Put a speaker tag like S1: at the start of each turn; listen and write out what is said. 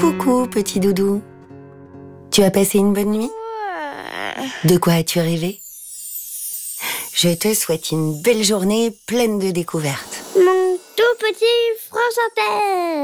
S1: Coucou, petit doudou. Tu as passé une bonne nuit? De quoi as-tu rêvé? Je te souhaite une belle journée pleine de découvertes.
S2: Mon tout petit France Inter.